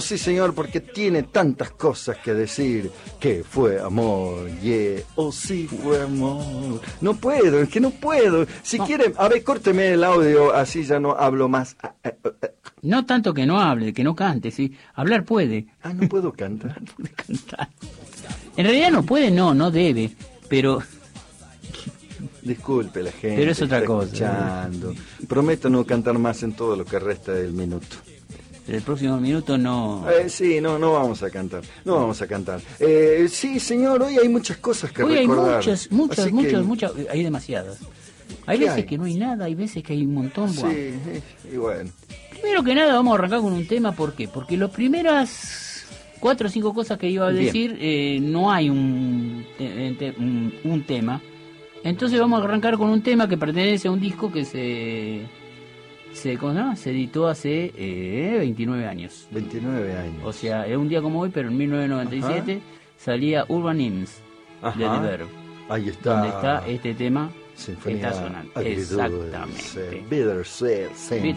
Sí, señor, porque tiene tantas cosas que decir. Que fue amor, oh sí fue amor. No puedo, es que no puedo. Si quieren, a ver, córteme el audio, así ya no hablo más. No tanto que no hable, que no cante, sí. Hablar puede. No puedo cantar. No puede cantar. En realidad no puede, no debe, pero... Disculpe la gente. Pero es otra cosa. Escuchando. Prometo no cantar más en todo lo que resta del minuto. El próximo minuto no... Sí, no vamos a cantar. No vamos a cantar. Sí, señor, hoy hay muchas cosas que hoy recordar. Hay muchas, hay demasiadas. Hay veces que no hay nada, hay veces que hay un montón. Sí, y bueno. Primero que nada vamos a arrancar con un tema, ¿por qué? Porque las primeras 4 o 5 cosas que iba a decir, no hay un tema. Entonces vamos a arrancar con un tema que pertenece a un disco que se editó hace 29 años. 29 años. O sea, es un día como hoy, pero en 1997 salía Urban Hymns de The Verve. Ahí está. Donde está este tema. Sinfonía está sonando. Exactamente. Bittersweet Symphony.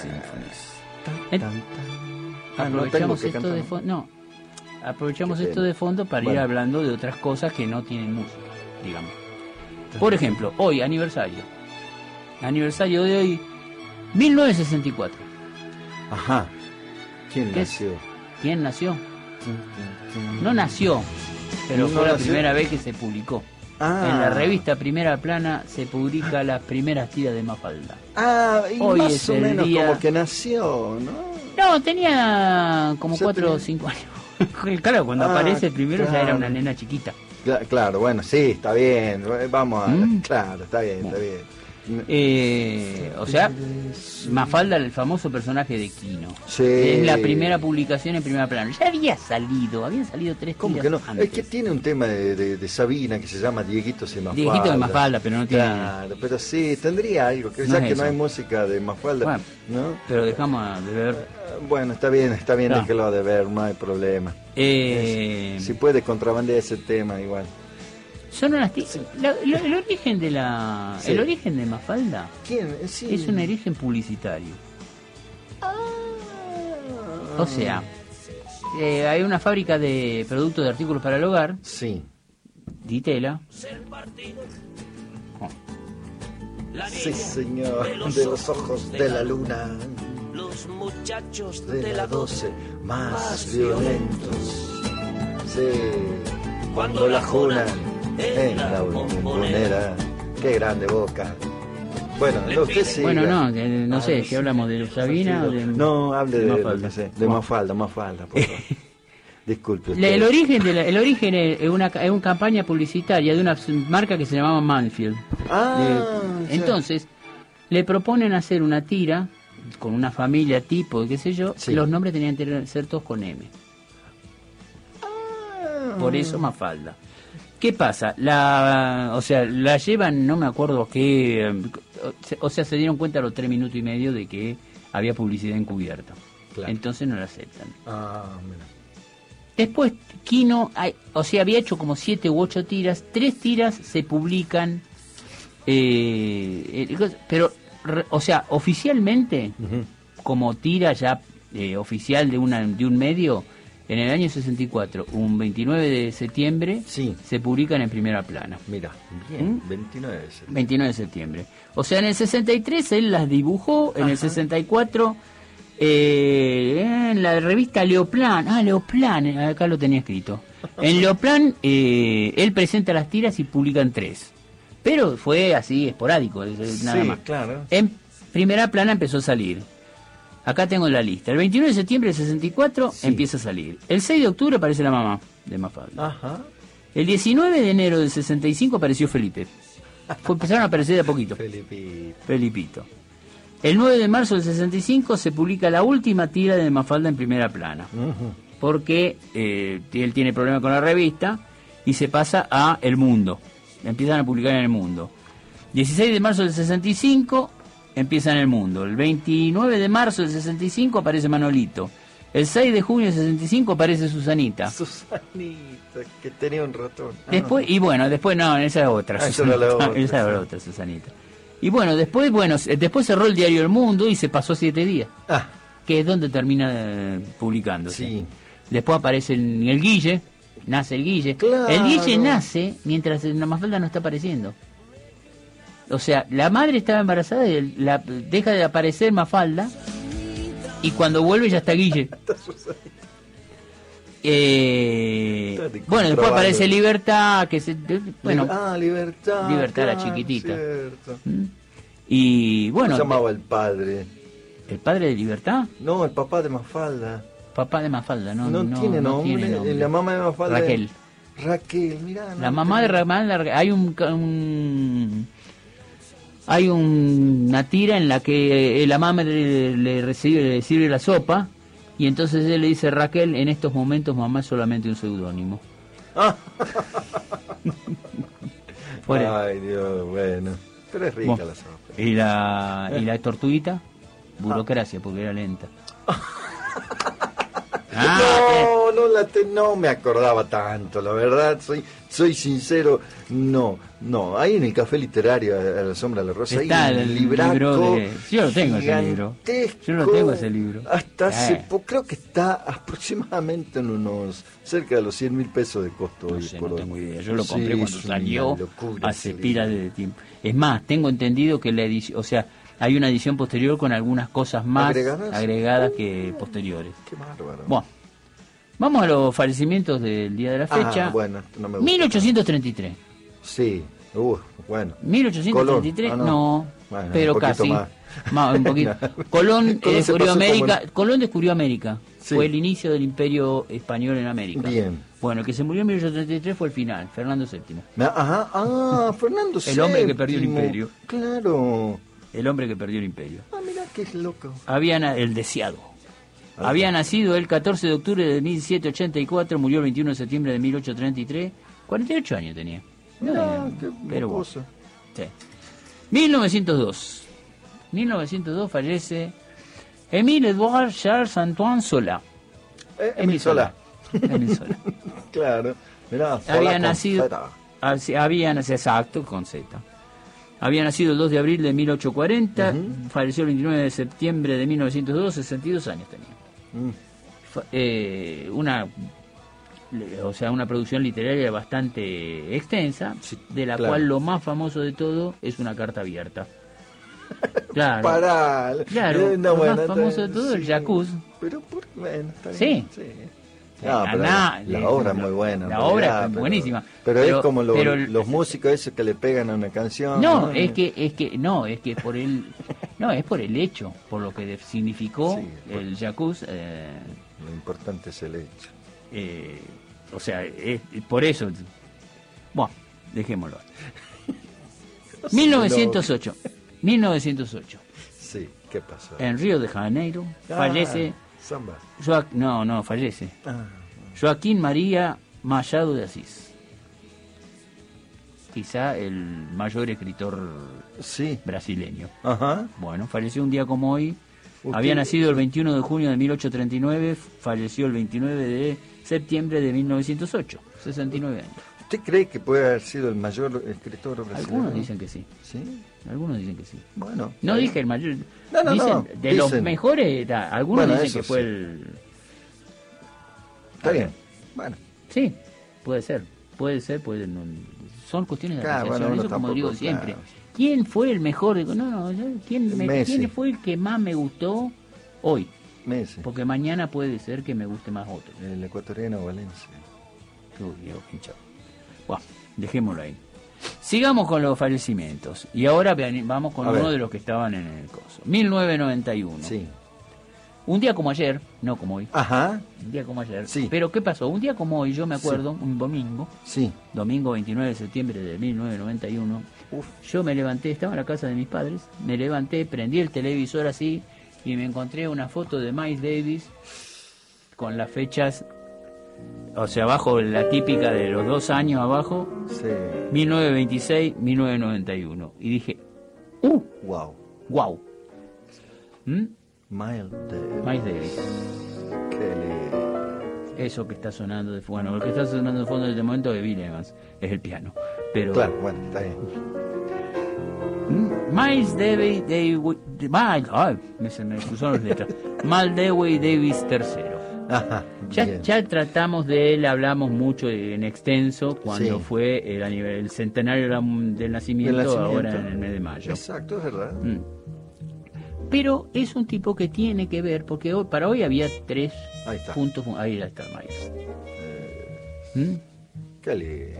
Aprovechamos esto de fondo. Aprovechamos esto de fondo para ir hablando de otras cosas que no tienen música, digamos. Por ejemplo, hoy, aniversario de hoy, 1964. Ajá. ¿Quién nació? No nació, pero fue la primera vez que se publicó. En la revista Primera Plana se publica las primeras tiras de Mafalda. Y hoy más es o menos día... como que nació, ¿no? No, tenía como 4 o 5 años. Claro, cuando aparece el primero ya era una nena chiquita. Claro, bueno, sí, está bien. Vamos a... Claro, está bien. O sea, Mafalda, el famoso personaje de Quino. Sí. Es la primera publicación en Primera Plana. Ya habían salido 3 ¿Cómo que no? Antes. Es que tiene un tema de Sabina que se llama Dieguito de Mafalda. Dieguito de Mafalda, pero no tiene... Claro, pero sí, tendría algo, que ya que no hay música de Mafalda, bueno, ¿no? Pero dejamos de ver... Bueno, está bien, déjelo de ver, no hay problema. Si puede contrabandear ese tema, igual. Son unas el origen de el origen de Mafalda es un origen publicitario. O sea, hay una fábrica de productos de artículos para el hogar. Sí. Ditela. Sí, señor, de los ojos de la luna. Los muchachos de la 12 más violentos. Sí. Cuando la junan en la bombonera. Qué grande Boca. Bueno, usted sí. Bueno, no sé, si hablamos de Sabina o de... No, hable de Mafalda. De Mafalda, por favor. Disculpe. El origen es una campaña publicitaria de una marca que se llamaba Manfield. Entonces, le proponen hacer una tira con una familia tipo, qué sé yo, los nombres tenían que ser todos con M. Por eso Mafalda. ¿Qué pasa? La llevan, no me acuerdo qué, se dieron cuenta a los 3 minutos y medio de que había publicidad encubierta. Claro. Entonces no la aceptan. Mira. Después Quino, había hecho como 7 u 8 tiras, 3 tiras se publican, pero, oficialmente, como tira ya oficial de un medio, en el año 64, un 29 de septiembre, se publican en Primera Plana. Mira, bien, 29 de septiembre. 29 de septiembre. O sea, en el 63 él las dibujó, en el 64... en la revista Leoplan, acá lo tenía escrito. En Leoplan él presenta las tiras y publican 3. Pero fue así esporádico, nada más. Claro. En Primera Plana empezó a salir. Acá tengo la lista. El 29 de septiembre del 64 empieza a salir. El 6 de octubre aparece la mamá de Mafalda. El 19 de enero del 65 apareció Felipe. Empezaron a aparecer de a poquito. Felipito. El 9 de marzo del 65 se publica la última tira de Mafalda en Primera Plana, porque él tiene problemas con la revista y se pasa a El Mundo. Empiezan a publicar en El Mundo. 16 de marzo del 65 empieza en El Mundo. El 29 de marzo del 65 aparece Manolito. El 6 de junio del 65 aparece Susanita. Que tenía un ratón. Después esa es otra. Esa era otra Susanita. Y después cerró el diario El Mundo y se pasó 7 días. que es donde termina publicándose. Sí. Después aparece el Guille, nace el Guille. Claro. El Guille nace mientras la Mafalda no está apareciendo. O sea, la madre estaba embarazada y deja de aparecer Mafalda y cuando vuelve ya está Guille. Bueno, después aparece Libertad, que Libertad. Libertad, la chiquitita. Cierto. Y bueno, ¿Cómo se llamaba el padre? ¿el padre de Libertad? No, el papá de Mafalda. Papá de Mafalda, no Tiene nombre. La mamá de Mafalda. Raquel. Raquel, mirá. La mamá de Raquel, hay una tira en la que la mamá le sirve la sopa y entonces él le dice: Raquel, en estos momentos mamá es solamente un seudónimo. Ay, Dios, bueno. Pero es rica la sopa. ¿Y la tortuguita? Burocracia, porque era lenta. No me acordaba tanto, la verdad, soy sincero, no, ahí en el café literario a la sombra de la rosa está hay un libraco yo lo tengo ese libro, hasta hace poco, creo que está aproximadamente en unos cerca de los 100.000 pesos de costo hoy. No tengo idea, yo lo compré cuando salió hace pila de tiempo. Es más, tengo entendido que la edición, o sea, hay una edición posterior con algunas cosas más agregadas que posteriores. Qué bárbaro. Bueno, vamos a los fallecimientos del día de la fecha. Bueno, no me gusta. 1833. Sí, bueno. 1833, Colón. No, bueno, pero casi. Un poquito. Colón descubrió América. Sí. Fue el inicio del Imperio Español en América. Bien. Bueno, el que se murió en 1833 fue el final, Fernando VII. Fernando VII. El hombre que perdió el imperio. Claro. El hombre que perdió el imperio. Mirá qué loco. El deseado. Había nacido el 14 de octubre de 1784, murió el 21 de septiembre de 1833. 48 años tenía. Pero bueno. Sí. 1902. 1902 fallece Émile Edouard Charles Antoine Zola. Émile Zola. Émile Zola. Claro. Mirá, había nacido. Exacto, con Z. Había nacido el 2 de abril de 1840, falleció el 29 de septiembre de 1902, 62 años tenía. Una producción literaria bastante extensa, de la cual lo más famoso de todo es una carta abierta. Claro, lo más famoso de todo es el Jacuzzi. Pero bueno, está bien. Sí. La obra es muy buena. La obra es buenísima. Pero es como los músicos esos que le pegan a una canción. Es por el hecho, por lo que significó el Jacuzzi. Lo importante es el hecho. Por eso. Bueno, dejémoslo. 1908. Sí, ¿qué pasó? En Río de Janeiro fallece. Fallece. Joaquín María Machado de Asís. Quizá el mayor escritor brasileño. Bueno, falleció un día como hoy. Había nacido el 21 de junio de 1839, falleció el 29 de septiembre de 1908, 69 años. ¿Usted cree que puede haber sido el mayor escritor brasileño? Algunos dicen que sí. ¿Sí? Algunos dicen que sí. Bueno. No dije el mayor. Dicen. Los mejores, algunos dicen que fue el... Está bien. Bueno. Sí, puede ser. Son cuestiones de apreciación. Eso como digo siempre. ¿Quién fue el mejor? ¿Quién fue el que más me gustó hoy? Messi. Porque mañana puede ser que me guste más otro. El ecuatoriano Valencia. Bueno, dejémoslo ahí. Sigamos con los fallecimientos. Y ahora vamos con uno de los que estaban en el coso. 1991. Sí. Un día como ayer, no como hoy. Un día como ayer. Sí. Pero ¿qué pasó? Un día como hoy, yo me acuerdo, un domingo. Sí. Domingo 29 de septiembre de 1991. Yo me levanté, estaba en la casa de mis padres. Me levanté, prendí el televisor así y me encontré una foto de Miles Davis con las fechas. O sea, abajo la típica de los 2 años abajo. Sí. 1926, 1991. Y dije, wow. Miles Davis. Eso que está sonando de fondo. Bueno, lo que está sonando de fondo en este momento es Bill Evans, es el piano. Pero claro, bueno, está bien. Miles Davis, me cruzaron las letras. Mal Dewey Davis III. Ajá, ya tratamos de él, hablamos mucho en extenso cuando Sí. fue el centenario del nacimiento, ahora en el mes de mayo. Exacto, es verdad. Pero es un tipo que tiene que ver, porque para hoy había 3 Ahí está. puntos. Ahí está Miles. Qué lindo.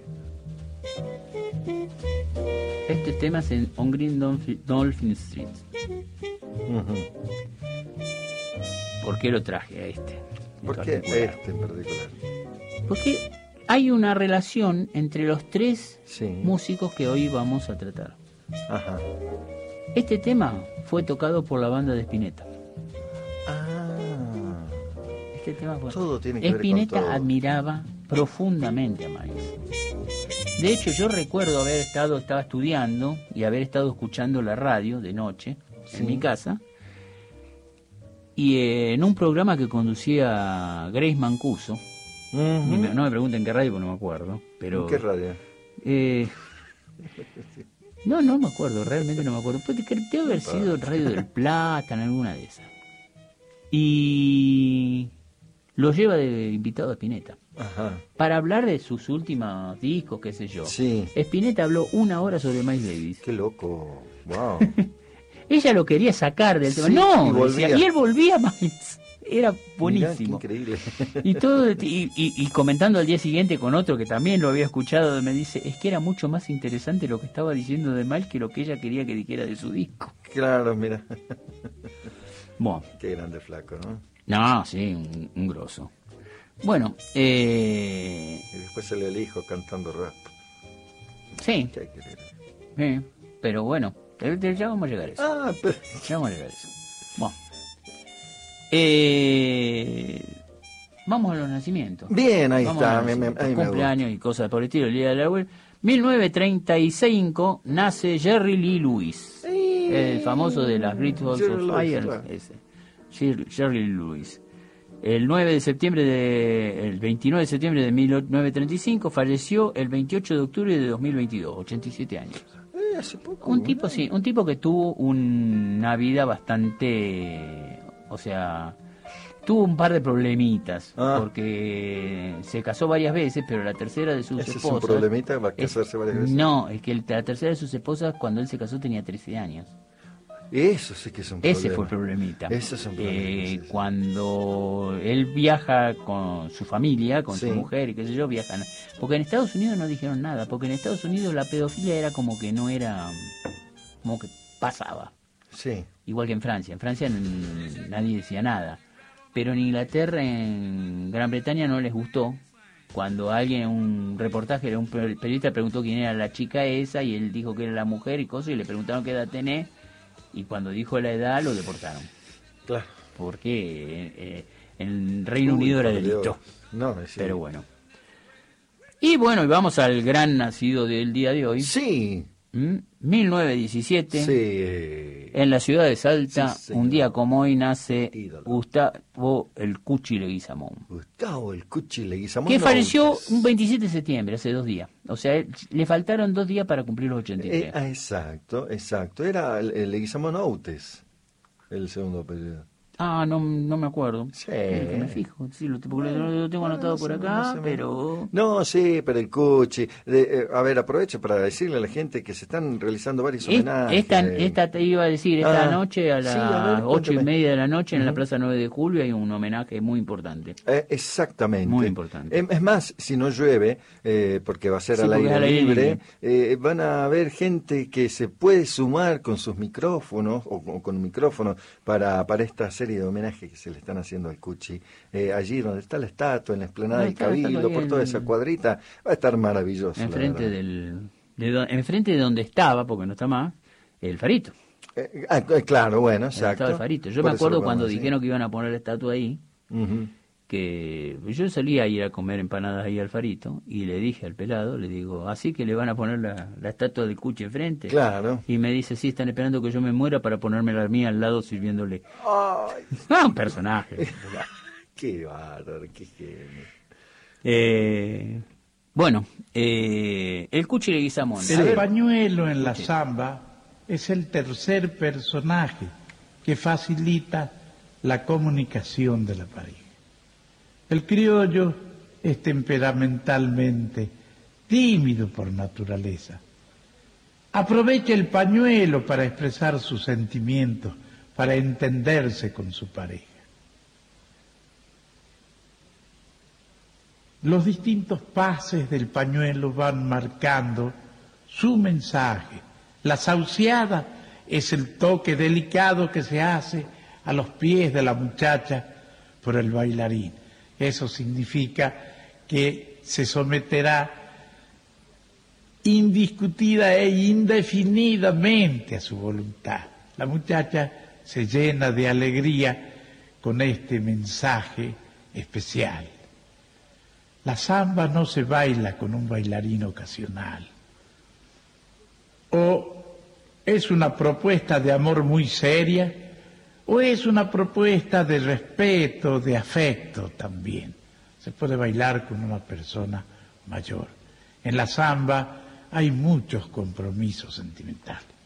Este tema es en On Green Dolphin Street. Ujú. ¿Por qué lo traje a este? ¿Por qué particular? este en particular? Porque hay una relación entre los 3 Sí. músicos que hoy vamos a tratar. Ajá. Este tema fue tocado por la banda de Spinetta. Ah. Este tema fue... Todo tiene que ver con Spinetta todo. admiraba profundamente a Miles. De hecho, yo recuerdo estaba estudiando y haber estado escuchando la radio de noche en mi casa, y en un programa que conducía Grace Mancuso. Ujú. No me pregunten qué radio porque no me acuerdo, pero... ¿En qué radio? No me acuerdo, realmente no me acuerdo. Debe haber sido Radio del Plata, en alguna de esas. Y lo lleva de invitado a Spinetta Ajá. para hablar de sus últimos discos, qué sé yo. Sí. Spinetta habló 1 hora sobre Miles Davis. Qué loco. Wow. Ella lo quería sacar del tema. Sí, No, y volvía. decía, y él volvía a Miles. Era Mirá, buenísimo. qué increíble. Y todo y comentando al día siguiente con otro que también lo había escuchado, me dice, es que era mucho más interesante lo que estaba diciendo de Miles que lo que ella quería que dijera de su disco. Claro, mira. Bueno, Qué grande flaco, ¿no? no, sí, un grosso. Bueno, Y después sale el hijo cantando rap. sí, ¿Qué hay que leer? pero bueno, ya vamos a llegar a eso. Ah, pero... Ya vamos a llegar a eso. Bueno. Vamos a los nacimientos. Bien, ahí Vamos está. a los A mí me cumpleaños y cosas por el estilo. El día de la web. 1935 nace Jerry Lee Lewis, el famoso de las Great Balls Jerry of Lewis, Fire. claro. Ese. Jerry Lee Lewis. El 29 de septiembre de 1935 falleció el 28 de octubre de 2022, 87 años. Hace poco. Un tipo, sí, un tipo que tuvo una vida bastante, o sea, tuvo un par de problemitas, porque se casó varias veces, pero la tercera de sus ¿Ese esposas... es un problemita? ¿Va a casarse varias veces? No, es que la tercera de sus esposas, cuando él se casó, tenía 13 años. Eso sí que es un problema. Ese fue el problemita. Ese es un problema. Sí. Cuando él viaja con su familia, con Sí. su mujer y qué sé yo, viajan. Porque en Estados Unidos no dijeron nada, porque en Estados Unidos la pedofilia era como que no era, como que pasaba. Sí. Igual que en Francia. En Francia nadie decía nada. Pero en Inglaterra, en Gran Bretaña no les gustó. Cuando alguien, un reportaje, un periodista preguntó quién era la chica esa, y él dijo que era la mujer y cosas, y le preguntaron qué edad tenés. Y cuando dijo la edad, lo deportaron. Claro. Porque en Reino Unido era delito. No, sí. Pero bueno. Y bueno, y vamos al gran nacido del día de hoy. Sí. 1917. Sí. En la ciudad de Salta, Sí, señor. un día como hoy, nace Ídolo. Gustavo el Cuchi Leguizamón. Gustavo el Cuchi Leguizamón. Que no, falleció pues. un 27 de septiembre, hace 2 días. O sea, le faltaron 2 días para cumplir los 83. Exacto, exacto. Era el Leguizamón Outes, el segundo apellido. No me acuerdo. Sí. Que me fijo. Sí, porque lo tengo anotado por acá, pero... No, sí, pero el Cuchi. A ver, aprovecho para decirle a la gente que se están realizando varios homenajes. Esta te iba a decir, esta noche a sí, las a ver, 8:30 de la noche en la Plaza 9 de Julio hay un homenaje muy importante. Exactamente. Muy importante. Es más, si no llueve, porque va a ser Sí, al porque es aire al aire libre, van a haber gente que se puede sumar con sus micrófonos o con un micrófono para esta serie de homenajes que se le están haciendo al Cuchi. Allí donde está la estatua, en la explanada del Cabildo, por toda esa cuadrita, va a estar maravilloso. Enfrente enfrente de donde estaba, porque no está más, el Farito. Claro, bueno, exacto. Estaba el Farito. Yo Por me eso acuerdo lo cuando ponemos así. dijeron que iban a poner la estatua ahí, Ujú. que yo salía a ir a comer empanadas ahí al Farito, y le dije al pelado, le digo, así que le van a poner la estatua del Cuchi enfrente. Claro. Y me dice, sí, están esperando que yo me muera para ponerme la mía al lado sirviéndole. Ay, Un personaje. qué bárbaro, qué genio. Bueno, el Cuchi Leguizamón. El pañuelo en la samba es el tercer personaje que facilita la comunicación de la pareja. El criollo es temperamentalmente tímido por naturaleza. Aprovecha el pañuelo para expresar sus sentimientos, para entenderse con su pareja. Los distintos pases del pañuelo van marcando su mensaje. La sauciada es el toque delicado que se hace a los pies de la muchacha por el bailarín. Eso significa que se someterá indiscutida e indefinidamente a su voluntad. La muchacha se llena de alegría con este mensaje especial. La samba no se baila con un bailarín ocasional. O es una propuesta de amor muy seria, o es una propuesta de respeto, de afecto también. Se puede bailar con una persona mayor. En la samba hay muchos compromisos sentimentales.